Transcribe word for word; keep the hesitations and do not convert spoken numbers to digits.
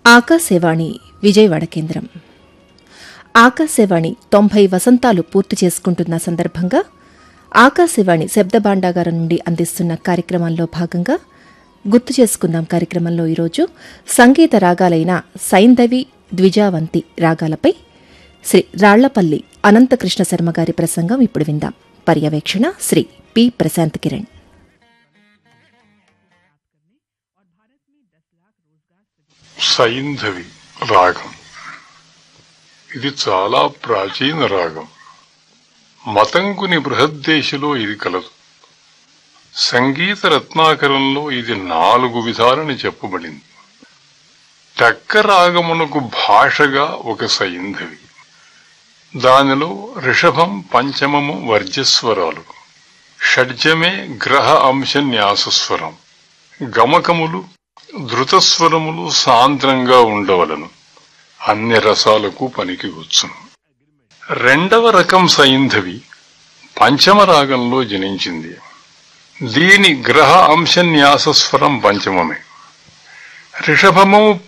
ఆకాశవాణి విజయవాడ కేంద్రం. ఆకాశవాణి తొంభై వసంతాలు పూర్తి చేసుకుంటున్న సందర్భంగా ఆకాశవాణి శబ్దభాండాగారం నుండి అందిస్తున్న కార్యక్రమాల్లో భాగంగా గుర్తు చేసుకుందాం కార్యక్రమంలో ఈరోజు సంగీత రాగాలైన సైంధవి, ద్విజావంతి రాగాలపై శ్రీ రాళ్లపల్లి అనంతకృష్ణ శర్మ గారి ప్రసంగం ఇప్పుడు విందాం. పర్యవేక్షణ శ్రీ పి ప్రశాంత్ కిరణ్. సైంధవి రాగం ఇది చాలా ప్రాచీన రాగం. మతంకుని బృహద్దేశిలో ఇది కలదు. సంగీత రత్నాకరంలో ఇది నాలుగు విధాలని చెప్పబడింది. టక్క రాగమునకు భాషగా ఒక సైంధవి. దానిలో రిషభం, పంచమము వర్జస్వరాలు, షడ్జమే గ్రహ అంశ న్యాసస్వరం, గమకములు ధృతస్వరములు సాంద్రంగా ఉండవలను. అన్ని రసాలకు పనికి వచ్చును. రెండవ రకం సైంధవి పంచమ రాగంలో జనించింది. దీని గ్రహ అంశ న్యాసస్వరం పంచమమే. రిషభము,